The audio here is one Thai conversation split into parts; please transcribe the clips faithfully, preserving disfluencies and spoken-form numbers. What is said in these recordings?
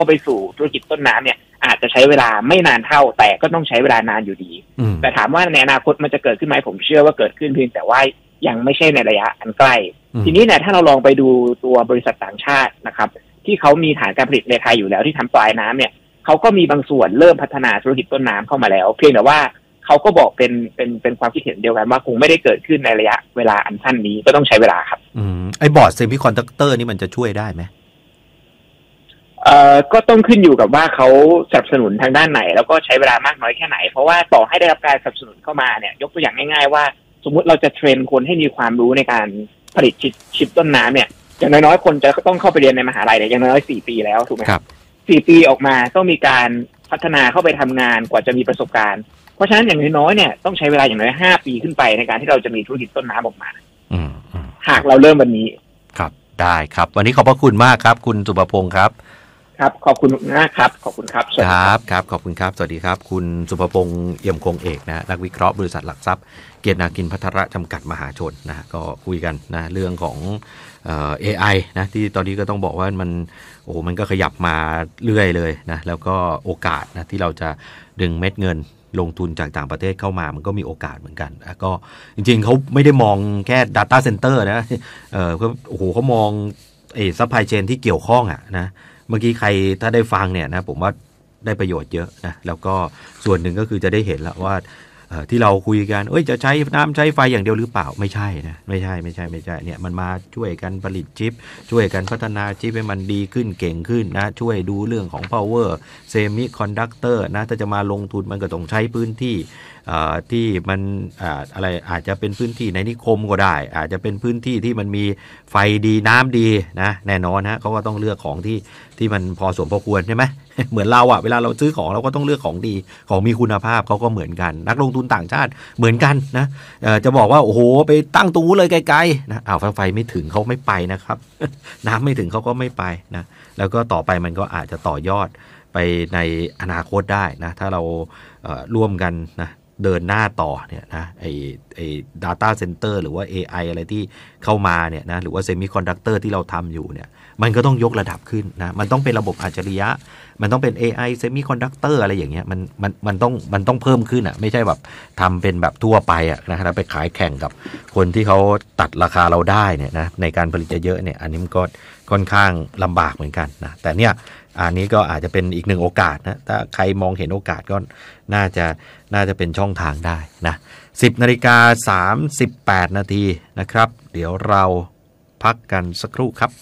เข้าไปสู่ธุรกิจต้นน้ำเนี่ยอาจจะใช้เวลาไม่นานเท่าแต่ก็ต้องใช้เวลานานอยู่ดีแต่ถามว่าในอนาคตมันจะเกิดขึ้นไหมผมเชื่อว่าเกิดขึ้นเพียงแต่ว่ายังไม่ใช่ในระยะอันใกล้ทีนี้เนี่ยถ้าเราลองไปดูตัวบริษัทต่างชาตินะครับที่เขามีฐานการผลิตในไทยอยู่แล้วที่ทำปลายน้ำเนี่ยเขาก็มีบางส่วนเริ่มพัฒนาธุรกิจต้นน้ำเข้ามาแล้วเพียงแต่ว่าเขาก็บอกเป็นเป็นเป็นความคิดเห็นเดียวกันว่าคงไม่ได้เกิดขึ้นในระยะเวลาอันสั้นนี้ก็ต้องใช้เวลาครับอืมไอ้บอร์ดเซมิคอนดักเตอร์นี่มันจะช่วยได้ไหมเอ่อก็ต้องขึ้นอยู่กับว่าเขาสนับสนุนทางด้านไหนแล้วก็ใช้เวลามากน้อยแค่ไหนเพราะว่าต่อให้ได้รับการสนับสนุนเข้ามาเนี่ยยกตัวอย่างง่ายๆว่าสมมุติเราจะเทรนคนให้มีความรู้ในการผลิตชิปชิปต้นน้ำเนี่ยอย่างน้อยๆคนจะต้องเข้าไปเรียนในมหาลัยเนี่ยอย่างน้อยๆสี่ปีแล้วถูกไหมครับสี่ปีออกมาต้องมีการพัฒนาเข้าไปทำงานกว่าจะมีประสบการณ์เพราะฉะนั้นอย่างน้อยๆเนี่ยต้องใช้เวลาอย่างน้อยห้าปีขึ้นไปในการที่เราจะมีธุรกิจต้นน้ำออกมาหากเราเริ่มวันนี้ครับได้ครับวันนี้ขอบพระคุณมากครับคุณสุภพงศ์ครับครับขอบคุณมากครับขอบคุณครับครับครับขอบคุณครับสวัสดีครับคุณสุภพงศ์เอี่ยมคงเอกนะนักวิเคราะห์บริษัทหลักทรัพย์เกียรตินาคินภัทรจำกัดมหาชนนะก็คุยกันนะเรื่องของเอ่อ เอ ไอ นะที่ตอนนี้ก็ต้องบอกว่ามันโอ้มันก็ขยับมาเรื่อยเลยนะแล้วก็โอกาสนะที่เราจะดึงเม็ดเงินลงทุนจากต่างประเทศเข้ามามันก็มีโอกาสเหมือนกันนะก็จริงๆเขาไม่ได้มองแค่ data center นะเออเขาโอ้โหเขามองไอ้ supply chain ที่เกี่ยวข้องอ่ะนะเมื่อกี้ใครถ้าได้ฟังเนี่ยนะผมว่าได้ประโยชน์เยอะนะแล้วก็ส่วนหนึ่งก็คือจะได้เห็นแล้วว่าที่เราคุยกันเอ้ยจะใช้น้ำใช้ไฟอย่างเดียวหรือเปล่าไม่ใช่นะไม่ใช่ไม่ใช่ไม่ใช่เนี่ยมันมาช่วยกันผลิตชิปช่วยกันพัฒนาชิปให้มันดีขึ้นเก่งขึ้นนะช่วยดูเรื่องของ power semiconductor นะถ้าจะมาลงทุนมันก็ต้องใช้พื้นที่ที่มันอะไรอาจจะเป็นพื้นที่ในนิคมก็ได้อาจจะเป็นพื้นที่ที่มันมีไฟดีน้ำดีนะแน่นอนนะเขาก็ต้องเลือกของที่ที่มันพอสมพอควรใช่ไหมเหมือนเราอะเวลาเราซื้อของเราก็ต้องเลือกของดีของมีคุณภาพเขาก็เหมือนกันนักลงทุนต่างชาติเหมือนกันนะจะบอกว่าโอ้โหไปตั้งตรงนู้นเลยไกลๆนะอ้าวไฟไม่ถึงเขาไม่ไปนะครับ น้ำไม่ถึงเขาก็ไม่ไปนะแล้วก็ต่อไปมันก็อาจจะต่อยอดไปในอนาคตได้นะถ้าเราร่วมกันนะเดินหน้าต่อเนี่ยนะไอ้ไอ้ data center หรือว่า เอ ไอ อะไรที่เข้ามาเนี่ยนะหรือว่า semiconductor ที่เราทำอยู่เนี่ยมันก็ต้องยกระดับขึ้นนะมันต้องเป็นระบบอัจฉริยะมันต้องเป็น เอ ไอ semiconductor อะไรอย่างเงี้ยมันมันมันต้องมันต้องเพิ่มขึ้นอ่ะไม่ใช่แบบทำเป็นแบบทั่วไปอ่ะนะแล้วไปขายแข่งกับคนที่เขาตัดราคาเราได้เนี่ยนะในการผลิตเยอะๆเนี่ยอันนี้มันก็ค่อนข้างลำบากเหมือนกันนะแต่เนี่ยอันนี้ก็อาจจะเป็นอีกหนึ่งโอกาสนะถ้าใครมองเห็นโอกาสก็น่าจะน่าจะเป็นช่องทางได้นะสิบนาฬิกาสามสิบแปดนาทีนะครับเดี๋ยวเราพักกันสักครู่ครับ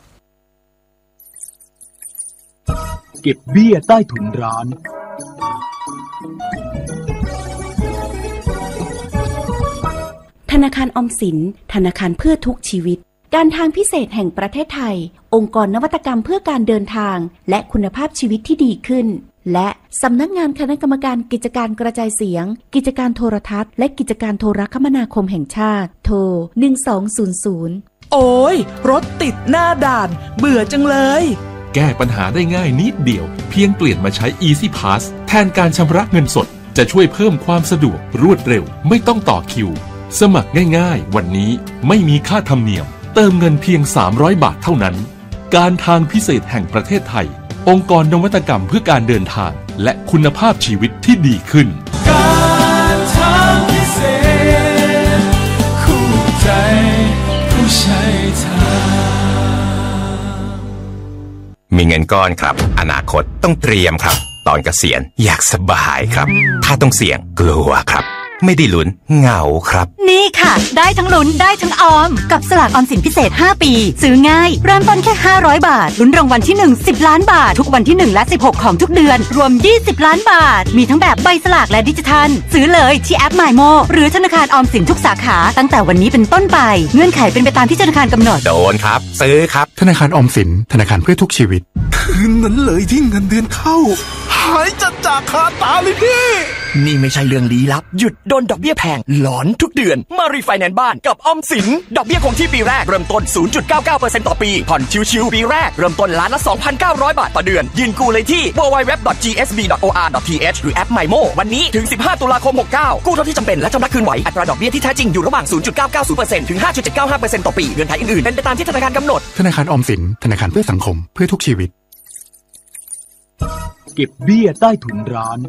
เก็บเบี้ยใต้ถุนร้านธนาคารออมสินธนาคารเพื่อทุกชีวิตการทางพิเศษแห่งประเทศไทยองค์กรนวัตกรรมเพื่อการเดินทางและคุณภาพชีวิตที่ดีขึ้นและสำนักงานคณะกรรมการกิจการกระจายเสียงกิจการโทรทัศน์และกิจการโทรคมนาคมแห่งชาติโทรหนึ่งสองศูนย์ศูนย์โอ้ยรถติดหน้าด่านเบื่อจังเลยแก้ปัญหาได้ง่ายนิดเดียวเพียงเปลี่ยนมาใช้ Easy Pass แทนการชำระเงินสดจะช่วยเพิ่มความสะดวกรวดเร็วไม่ต้องต่อคิวสมัครง่ายๆวันนี้ไม่มีค่าธรรมเนียมเติมเงินเพียงสามร้อยบาทเท่านั้นการทางพิเศษแห่งประเทศไทยองค์กรนวัตกรรมเพื่อการเดินทางและคุณภาพชีวิตที่ดีขึ้นการทางพิเศษคู่ใจผู้ใช้ทางมีเงินก้อนครับอนาคตต้องเตรียมครับตอนเกษียณอยากสบายครับถ้าต้องเสี่ยงกลัวครับไม่ได้ลุ้นเหงาครับนี่ค่ะได้ทั้งลุ้นได้ทั้งออมกับสลากออมสินพิเศษห้าปีซื้อง่ายเริ่มต้นแค่ห้าร้อยบาทลุ้นรางวัลที่หนึ่ง สิบล้านบาททุกวันที่หนึ่งและสิบหกของทุกเดือนรวมยี่สิบล้านบาทมีทั้งแบบใบสลากและดิจิทัลซื้อเลยที่แอป MyMo หรือธนาคารออมสินทุกสาขาตั้งแต่วันนี้เป็นต้นไปเงื่อนไขเป็นไปตามที่ธนาคารกำหนดโดนครับซื้อครับธนาคารออมสินธนาคารเพื่อทุกชีวิตคืนนั้นเลยที่เงินเดือนเข้าหายจัดจากคาตาเลยพี่นี่ไม่ใช่เรื่องลี้ลับหยุดโดนดอกเบี้ยแพงหลอนทุกเดือนมารีไฟแนนซ์บ้านกับออมสินดอกเบี้ยคงที่ปีแรกเริ่มต้น ศูนย์จุดเก้าเก้าเปอร์เซ็นต์ ต่อปีผ่อนชิวๆปีแรกเริ่มต้นล้านละ สองพันเก้าร้อย บาทต่อเดือนยื่นกู้เลยที่ ดับเบิลยู ดับเบิลยู ดับเบิลยู ดอท จี เอส บี ดอท โอ อาร์ ดอท ที เอช หรือแอป MyMo วันนี้ถึงสิบห้าตุลาคมหกเก้ากู้เท่าที่จำเป็นและชำระคืนไหวอัตราดอกเบี้ยที่แท้จริงอยู่ระหว่าง ศูนย์จุดเก้าเก้าศูนย์เปอร์เซ็นต์ ถึง ห้าจุดเจ็ดเก้าห้าเปอร์เซ็นต์ ต่อปีเงื่อนไขอื่นๆเป็นไปตามที่ธนาคารกำหนดธนาคารออมสินธนาคารเพื่อสังคมเพื่อทุกชีวิตเก็บเบี้ยใต้ถุนร้าน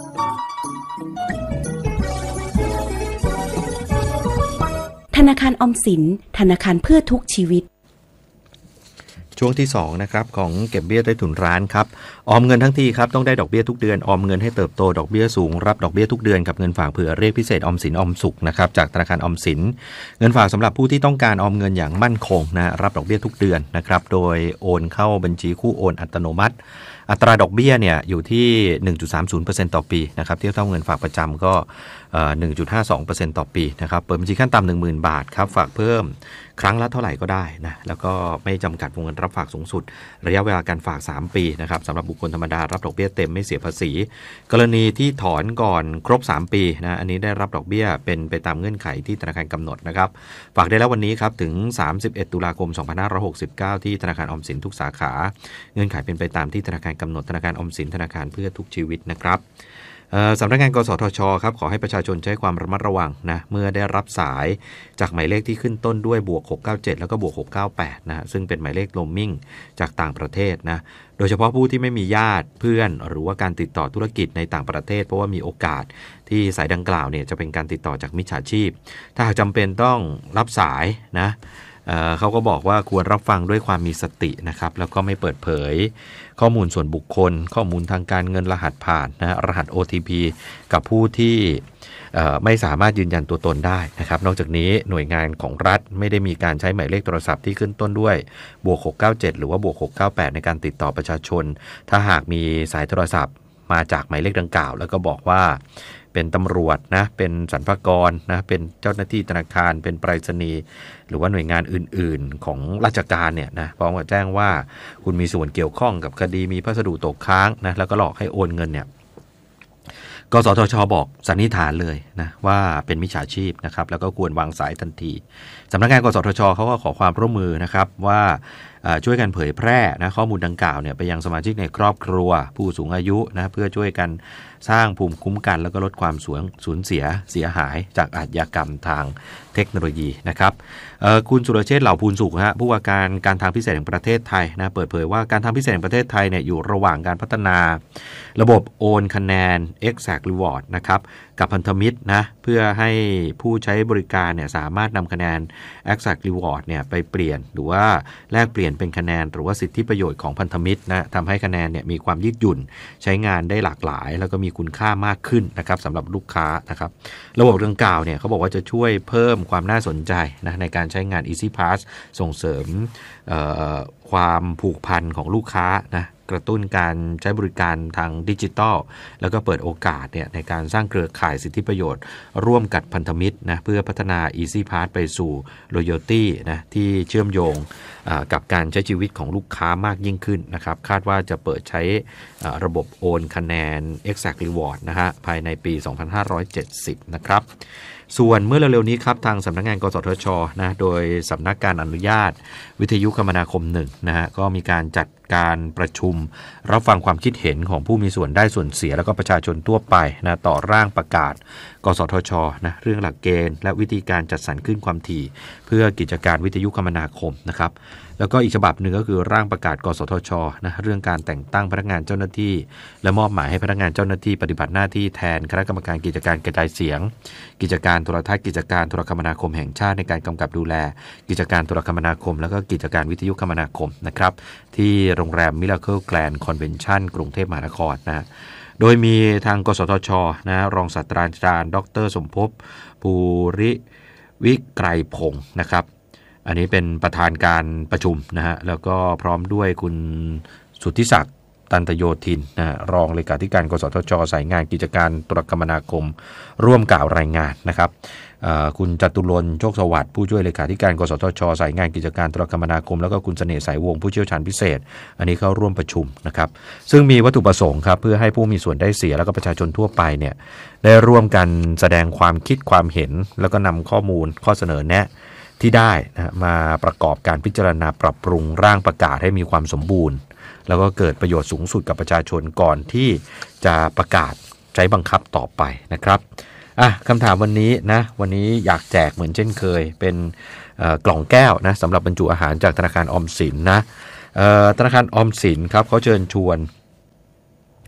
ธนาคารออมสินธนาคารเพื่อทุกชีวิตช่วงที่สองนะครับของเก็บเบี้ยใต้ถุนร้านครับออมเงินทั้งทีครับต้องได้ดอกเบี้ยทุกเดือนออมเงินให้เติบโตดอกเบี้ยสูงรับดอกเบี้ยทุกเดือนกับเงินฝากเผื่อเรียกพิเศษออมสินออมสุขนะครับจากธนาคารออมสินเงินฝากสำหรับผู้ที่ต้องการออมเงินอย่างมั่นคงนะรับดอกเบี้ยทุกเดือนนะครับโดยโอนเข้าบัญชีคู่โอนอัตโนมัติอัตราดอกเบี้ยเนี่ยอยู่ที่ หนึ่งจุดสามศูนย์เปอร์เซ็นต์ ต่อปีนะครับเทียบเท่าเงินฝากประจำก็ หนึ่งจุดห้าสองเปอร์เซ็นต์ ต่อปีนะครับเปิดบัญชีขั้นต่ำ หนึ่งหมื่น บาทครับฝากเพิ่มครั้งละเท่าไหร่ก็ได้นะแล้วก็ไม่จำกัดวงเงินรับฝากสูงสุดระยะเวลาการฝากสามปีนะครับสำหรับบุคคลธรรมดารับดอกเบี้ยเต็มไม่เสียภาษีกรณีที่ถอนก่อนครบสามปีนะอันนี้ได้รับดอกเบี้ยเป็นไปตามเงื่อนไขที่ธนาคารกำหนดนะครับฝากได้แล้ววันนี้ครับถึงสามสิบเอ็ดตุลาคมสองพันห้าร้อยหกสิบเก้าที่ธนาคารออมสินทุกสาขาเงื่อนไขเป็นไปตามที่ธนาคารกำหนดธนาคารออมสินธนาคารเพื่อทุกชีวิตนะครับสำนักงานกสทช.ครับขอให้ประชาชนใช้ความระมัดระวังนะเมื่อได้รับสายจากหมายเลขที่ขึ้นต้นด้วยบวกหกเก้าเจ็ดแล้วก็บวกหกเก้าแปดนะซึ่งเป็นหมายเลขโรมมิ่งจากต่างประเทศนะโดยเฉพาะผู้ที่ไม่มีญาติเพื่อนหรือว่าการติดต่อธุรกิจในต่างประเทศเพราะว่ามีโอกาสที่สายดังกล่าวเนี่ยจะเป็นการติดต่อจากมิจฉาชีพถ้าหากจำเป็นต้องรับสายนะเอ่อเขาก็บอกว่าควรรับฟังด้วยความมีสตินะครับแล้วก็ไม่เปิดเผยข้อมูลส่วนบุคคลข้อมูลทางการเงินรหัสผ่านนะรหัส โอ ที พี กับผู้ที่ไม่สามารถยืนยันตัวตนได้นะครับนอกจากนี้หน่วยงานของรัฐไม่ได้มีการใช้หมายเลขโทรศัพท์ที่ขึ้นต้นด้วยบวกหกเก้าเจ็ดหรือว่าบวกหกเก้าแปดในการติดต่อประชาชนถ้าหากมีสายโทรศัพท์มาจากหมายเลขดังกล่าวแล้วก็บอกว่าเป็นตำรวจนะเป็นสรรพากรนะเป็นเจ้าหน้าที่ธนาคารเป็นไปรษณีย์หรือว่าหน่วยงานอื่นๆของราชการเนี่ยนะพร้อมกับแจ้งว่าคุณมีส่วนเกี่ยวข้องกับคดีมีพัสดุตกค้างนะแล้วก็หลอกให้โอนเงินเนี่ยกสทช.บอกสันนิษฐานเลยนะว่าเป็นมิจฉาชีพนะครับแล้วก็ควรวางสายทันทีสำนักงานกสทช.เขาก็ขอความร่วมมือนะครับว่าช่วยกันเผยแพร่นะข้อมูลดังกล่าวเนี่ยไปยังสมาชิกในครอบครัวผู้สูงอายุนะเพื่อช่วยกันสร้างภูมิคุ้มกันแล้วก็ลดความสูญเสียเสียหายจากอาชญากรรมทางเทคโนโลยีนะครับคุณสุรเชษฐ์เหล่าภูลสุขฮะผู้ว่าการการทางพิเศษแห่งประเทศไทยนะเปิดเผยว่าการทางพิเศษแห่งประเทศไทยเนี่ยอยู่ระหว่างการพัฒนาระบบโอนคะแนน Exact Reward นะครับกับพันธมิตรนะเพื่อให้ผู้ใช้บริการเนี่ยสามารถนำคะแนน Exact Reward เนี่ยไปเปลี่ยนหรือว่าแลกเปลี่ยนเป็นคะแนนหรือว่าสิทธิประโยชน์ของพันธมิตรนะทำให้คะแนนเนี่ยมีความยืดหยุ่นใช้งานได้หลากหลายแล้วก็มีคุณค่ามากขึ้นนะครับสำหรับลูกค้านะครับระบบดังกล่าวเนี่ยเขาบอกว่าจะช่วยเพิ่มความน่าสนใจนะในการใช้งาน Easy Pass ส่งเสริมความผูกพันของลูกค้านะกระตุ้นการใช้บริการทางดิจิทัลแล้วก็เปิดโอกาสเนี่ยในการสร้างเครือข่ายสิทธิประโยชน์ร่วมกับพันธมิตรนะเพื่อพัฒนา Easy Pass ไปสู่ Loyalty นะที่เชื่อมโยงกับการใช้ชีวิตของลูกค้ามากยิ่งขึ้นนะครับคาดว่าจะเปิดใช้ระบบโอนคะแนน Exact Reward นะฮะภายในปีสองพันห้าร้อยเจ็ดสิบนะครับส่วนเมื่อเร็วๆนี้ครับทางสำนักงานกสทช.นะโดยสำนักการอนุญาตวิทยุคมนาคมหนึ่งนะฮะก็มีการจัดการประชุมรับฟังความคิดเห็นของผู้มีส่วนได้ส่วนเสียแล้วก็ประชาชนทั่วไปนะต่อร่างประกาศกสทช.นะเรื่องหลักเกณฑ์และวิธีการจัดสรรคลื่นความถี่เพื่อกิจการวิทยุคมนาคมนะครับแล้วก็อีกฉบับหนึ่งก็คือร่างประกาศกสทช.นะเรื่องการแต่งตั้งพนักงานเจ้าหน้าที่และมอบหมายให้พนักงานเจ้าหน้าที่ปฏิบัติหน้าที่แทนคณะกรรมการกิจการกระจายเสียงกิจการโทรทัศน์กิจการโทรคมนาคมแห่งชาติในการกำกับดูแลกิจการโทรคมนาคมแล้วก็กิจการวิทยุคมนาคมนะครับที่โรงแรม Miracle Grand Convention กรุงเทพมหานครนะโดยมีทางกสทช.นะรองศาสตราจารย์ดร.สมภพภูริวิไกรพงศ์นะครับอันนี้เป็นประธานการประชุมนะฮะแล้วก็พร้อมด้วยคุณสุทธิศักดิ์ตันตโยธินนะรองเลขาธิการกสทช.สายงานกิจการโทรคมนาคมร่วมกล่าวรายงานนะครับคุณจตุรนต์โชคสวัสดิ์ผู้ช่วยเลขาธิการกสทช.สายงานกิจการโทรคมนาคมแล้วก็คุณเสน่ห์สายวงศ์ผู้เชี่ยวชาญพิเศษอันนี้เข้าร่วมประชุมนะครับซึ่งมีวัตถุประสงค์ครับเพื่อให้ผู้มีส่วนได้เสียแล้วก็ประชาชนทั่วไปเนี่ยได้ร่วมกันแสดงความคิดความเห็นแล้วก็นำข้อมูลข้อเสนอแนะที่ได้นะมาประกอบการพิจารณาปรับปรุงร่างประกาศให้มีความสมบูรณ์แล้วก็เกิดประโยชน์สูงสุดกับประชาชนก่อนที่จะประกาศใช้บังคับต่อไปนะครับอ่ะคำถามวันนี้นะวันนี้อยากแจกเหมือนเช่นเคยเป็นกล่องแก้วนะสำหรับบรรจุอาหารจากธนาคารออมสินนะธนาคารออมสินครับเขาเชิญชวน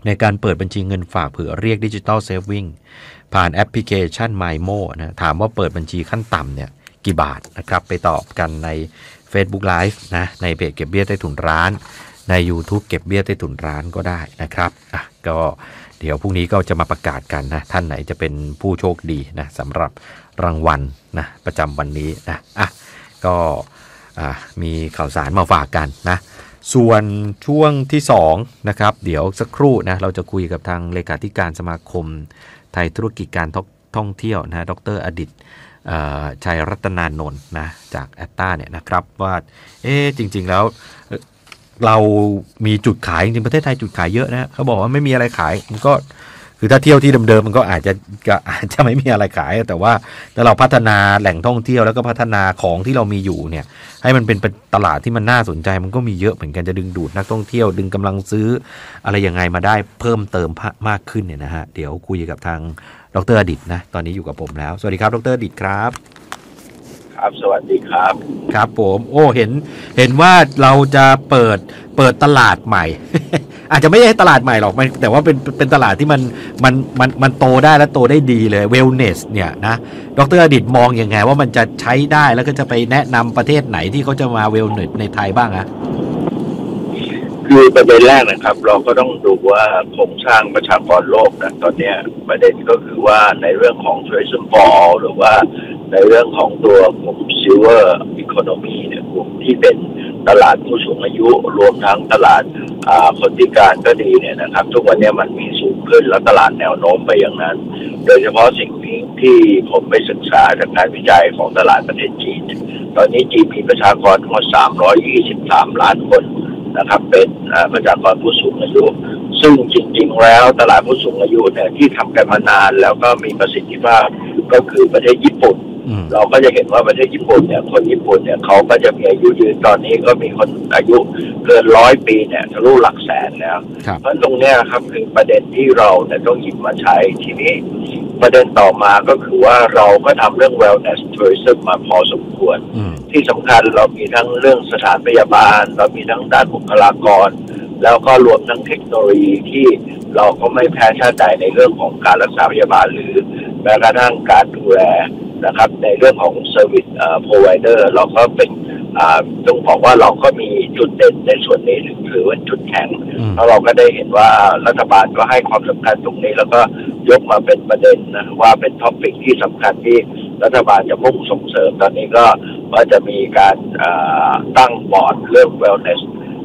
ในการเปิดบัญชีเงินฝากเผื่อเรียก Digital Saving ผ่านแอปพลิเคชัน MyMo นะถามว่าเปิดบัญชีขั้นต่ำเนี่ยกี่บาทนะครับไปตอบกันใน Facebook Live นะในเพจเก็บเบี้ยใต้ถุนร้านใน YouTube เก็บเบี้ยใต้ถุนร้านก็ได้นะครับอ่ะก็เดี๋ยวพรุ่งนี้ก็จะมาประกาศกันนะท่านไหนจะเป็นผู้โชคดีนะสำหรับรางวัลนะประจำวันนี้นะอ่ะก็อ่ะมีข่าวสารมาฝากกันนะส่วนช่วงที่สองนะครับเดี๋ยวสักครู่นะเราจะคุยกับทางเลขาธิการสมาคมไทยธุรกิจการท่องเที่ยวนะดร.อดิษฐ์ชัยรัตนานนท์นะจากแอตตาเนี่ยนะครับว่าเอ๊ะจริงๆแล้วเรามีจุดขายจริงๆประเทศไทยจุดขายเยอะนะเขาบอกว่าไม่มีอะไรขายมันก็คือถ้าเที่ยวที่เดิมๆมันก็อาจจะก็อาจจะไม่มีอะไรขายแต่ว่าถ้าเราพัฒนาแหล่งท่องเที่ยวแล้วก็พัฒนาของที่เรามีอยู่เนี่ยให้มันเป็นตลาดที่มันน่าสนใจมันก็มีเยอะเหมือนกันจะดึงดูดนักท่องเที่ยวดึงกำลังซื้ออะไรยังไงมาได้เพิ่มเติมมากขึ้นเนี่ยนะฮะเดี๋ยวคุยกับทางดร.อดิษฐ์นะตอนนี้อยู่กับผมแล้วสวัสดีครับดร.อดิษฐ์ครับครับสวัสดีครับครับผมโอ้เห็นเห็นว่าเราจะเปิดเปิดตลาดใหม่ อาจจะไม่ใช่ตลาดใหม่หรอกแต่ว่าเป็นเป็นตลาดที่มันมันมันมันโตได้และโตได้ดีเลยเวลเนสเนี่ยนะดร.อดิษฐ์มองยังไงว่ามันจะใช้ได้แล้วก็จะไปแนะนำประเทศไหนที่เขาจะมาเวลเนสในไทยบ้างฮะคือประเด็นแรกนะครับเราก็ต้องดูว่าโครงสร้างประชากรโลกนะตอนนี้ประเด็นก็คือว่าในเรื่องของ tourism for all หรือว่าในเรื่องของตัวกลุ่ม silver economy เนี่ยกลุ่มที่เป็นตลาดผู้สูงอายุรวมทั้งตลาดคนพิการก็ดีเนี่ยนะครับทุกวันนี้มันมีสูงขึ้นแล้วตลาดแนวโน้มไปอย่างนั้นโดยเฉพาะสิ่งที่ผมไปศึกษาจากงานวิจัยของตลาดประเทศจีนตอนนี้จีนมีประชากรทั้งหมดสามร้อยยี่สิบสามล้านคนนะครับเป็นประชากรผู้สูงอายุซึ่งจริงๆแล้วตลาดผู้สูงอายุเนี่ยที่ทำกันมานานแล้วก็มีประสิทธิภาพก็คือประเทศญี่ปุ่นเราก็จะเห็นว่าประเทศญี่ปุ่นเนี่ยคนญี่ปุ่นเนี่ยเขาก็จะมีอายุยืนตอนนี้ก็มีคนอายุเกินร้อยปีเนี่ยทะลุหลักแสนแล้วเพราะตรงนี้ครับคือประเด็นที่เราเนี่ยต้องหยิบมาใช้ทีนี้ประเด็นต่อมาก็คือว่าเราก็ทำเรื่อง wellness tourism มาพอสมควรที่สำคัญเรามีทั้งเรื่องสถานพยาบาลเรามีทั้งด้านบุคลากรแล้วก็รวมทั้งเทคโนโลยีที่เราก็ไม่แพ้ชาติใดในเรื่องของการรักษาพยาบาลหรือแม้กระทั่งการดูแลนะครับในเรื่องของ service provider เราก็เป็นต้องบอกว่าเราก็มีจุดเด่นในส่วนนี้ถือว่าจุดแข็งแล้วเราก็ได้เห็นว่ารัฐบาลก็ให้ความสำคัญตรงนี้แล้วก็ยกมาเป็นประเด็นนะว่าเป็นท็อปิกที่สำคัญที่รัฐบาลจะมุ่งส่งเสริมตอนนี้ก็ว่าจะมีการตั้งบอร์ดเรื่อง wellness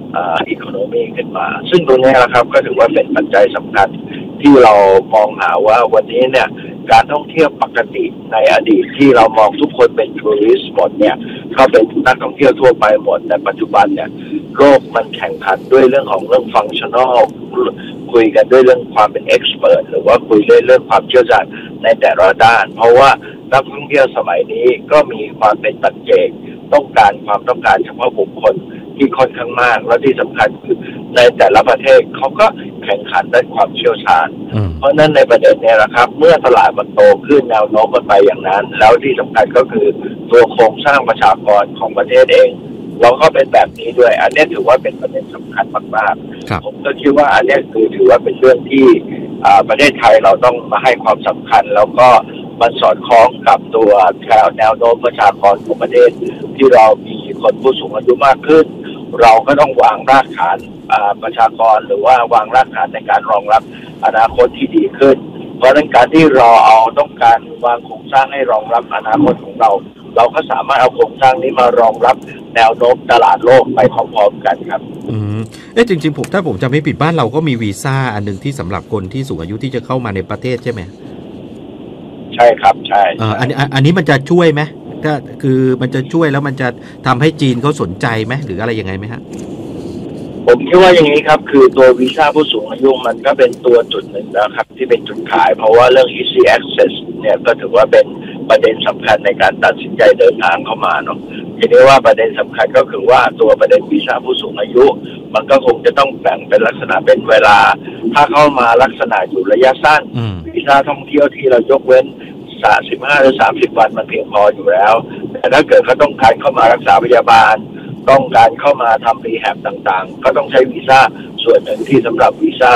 economy ขึ้นมาซึ่งตรงนี้นะครับก็ถือว่าเป็นปัจจัยสำคัญที่เรามองหาว่าวันนี้เนี่ยการท่องเที่ยวปกติในอดีตที่เรามองทุกคนเป็นทัวริสต์หมดเนี่ยก็เป็นนักท่องเที่ยวทั่วไปหมดแต่ปัจจุบันเนี่ยโลกมันแข่งขันด้วยเรื่องของเรื่องฟังชั่นอลคุยกันด้วยเรื่องความเป็นเอ็กซ์เพรสหรือว่าคุยด้วยเรื่องความเชี่ยวชาญในแต่ละด้านเพราะว่านักท่องเที่ยวสมัยนี้ก็มีความเป็นปัจเจกต้องการความต้องการเฉพาะบุคคลที่ค่อนข้างมากและที่สำคัญคือในแต่ละประเทศเขาก็แข่งขันด้านความเชี่ยวชาญเพราะนั้นในประเด็นนี้นะครับเมื่อตลาดมันโตขึ้นแนวโน้มมันไปอย่างนั้นแล้วที่สำคัญก็คือตัวโครงสร้างประชากรของประเทศเองเราก็เป็นแบบนี้ด้วยอันนี้ถือว่าเป็นประเด็นสำคัญมากๆผมก็คิดว่าอันนี้คือถือว่าเป็นเรื่องที่ประเทศไทยเราต้องมาให้ความสำคัญแล้วก็มันสอดคล้องกับตัวแนวโน้มประชากรของประเทศที่เรามีคนผู้สูงอายุมากขึ้นเราก็ต้องวางรากฐานประชากรหรือว่าวางรากฐานในการรองรับอนาคตที่ดีขึ้นเพราะฉะนั้นการที่เราเอาต้องการวางโครงสร้างให้รองรับอนาคตของเราเราก็สามารถเอาโครงสร้างนี้มารองรับแนวโน้มตลาดโลกไปพร้อมๆกันครับอืมเอ๊ะจริงๆผมถ้าผมจำไม่ผิดบ้านเราก็มีวีซ่าอันนึงที่สำหรับคนที่สูงอายุที่จะเข้ามาในประเทศใช่ไหมใช่ครับใช่อ่าอันนี้อันนี้มันจะช่วยไหมก็คือมันจะช่วยแล้วมันจะทำให้จีนเขาสนใจไหมหรืออะไรยังไงไหมฮะผมคิดว่าอย่างนี้ครับคือตัววีซ่าผู้สูงอายุมันก็เป็นตัวจุดหนึ่งนะครับที่เป็นจุดขายเพราะว่าเรื่อง easy access เนี่ยก็ถือว่าเป็นประเด็นสำคัญในการตัดสินใจเดินทางเข้ามาเนาะทีนี้ว่าประเด็นสำคัญก็คือว่าตัวประเด็นวีซ่าผู้สูงอายุมันก็คงจะต้องแบ่งเป็นลักษณะเป็นเวลาถ้าเข้ามาลักษณะอยู่ระยะสั้นวีซ่าท่องเที่ยวที่เรายกเว้นสามสิบห้าหรือสามสิบวันมันเพียงพออยู่แล้วแต่ถ้าเกิดเขาต้องการเข้ามารักษาพยาบาลต้องการเข้ามาทำรีแฮบต่างๆก็ต้องใช้วีซ่าส่วนหนึ่งที่สำหรับวีซ่า